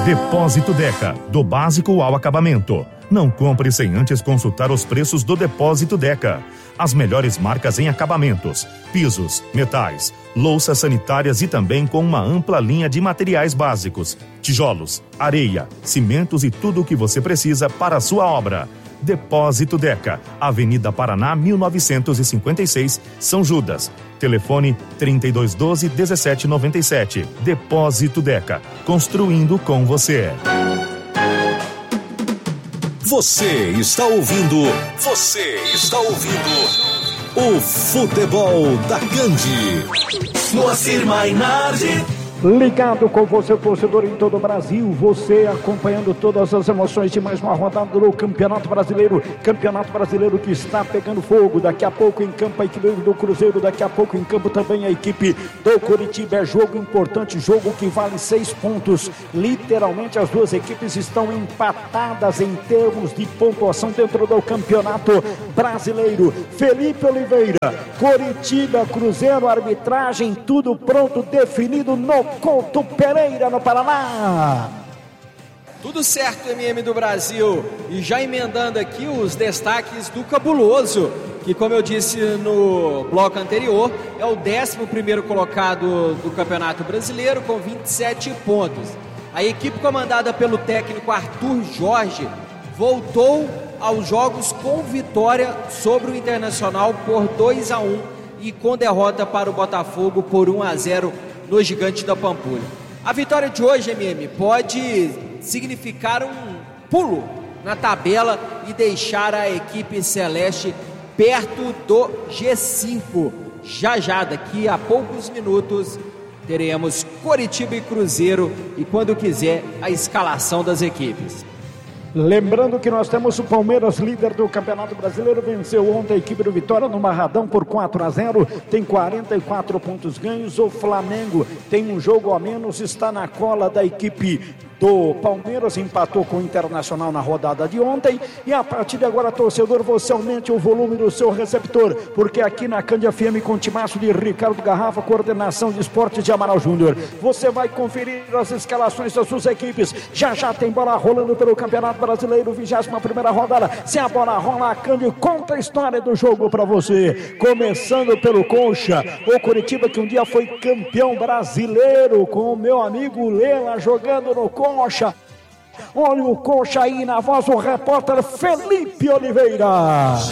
Depósito Deca, do básico ao acabamento. Não compre sem antes consultar os preços do Depósito Deca. As melhores marcas em acabamentos, pisos, metais, louças sanitárias e também com uma ampla linha de materiais básicos, tijolos, areia, cimentos e tudo o que você precisa para a sua obra. Depósito Deca, Avenida Paraná 1956, São Judas. Telefone 3212-1797. Depósito Deca, construindo com você. Você está ouvindo o Futebol da Candi. Moacir Mainardi. Ligado com você, torcedor em todo o Brasil, você acompanhando todas as emoções de mais uma rodada do Campeonato Brasileiro que está pegando fogo. Daqui a pouco em campo a equipe do Cruzeiro, daqui a pouco em campo também a equipe do Coritiba. É jogo importante, jogo que vale 6 pontos. Literalmente as duas equipes estão empatadas em termos de pontuação dentro do Campeonato Brasileiro. Felipe Oliveira, Coritiba, Cruzeiro, arbitragem, tudo pronto, definido no Couto Pereira, no Paraná. Tudo certo, MM do Brasil. E já emendando aqui os destaques do Cabuloso, que, como eu disse no bloco anterior, é o 11º colocado do Campeonato Brasileiro com 27 pontos. A equipe comandada pelo técnico Arthur Jorge voltou aos jogos com vitória sobre o Internacional por 2-1 e com derrota para o Botafogo por 1-0 no Gigante da Pampulha. A vitória de hoje, MM, pode significar um pulo na tabela e deixar a equipe celeste perto do G5. Já daqui a poucos minutos teremos Coritiba e Cruzeiro e, quando quiser, a escalação das equipes. Lembrando que nós temos o Palmeiras, líder do Campeonato Brasileiro, venceu ontem a equipe do Vitória no Barradão por 4-0, tem 44 pontos ganhos. O Flamengo tem um jogo a menos, está na cola da equipe do Palmeiras, empatou com o Internacional na rodada de ontem. E a partir de agora, torcedor, você aumente o volume do seu receptor, porque aqui na Cândia FM, com o timaço de Ricardo Garrafa, coordenação de esportes de Amaral Júnior, você vai conferir as escalações das suas equipes. Já tem bola rolando pelo Campeonato Brasileiro, 21ª rodada. Se a bola rola, a Cândia conta a história do jogo para você. Começando pelo Concha, o Coritiba que um dia foi campeão brasileiro, com o meu amigo Lela jogando no Concha. Olha o Concha aí na voz do repórter Felipe Oliveira.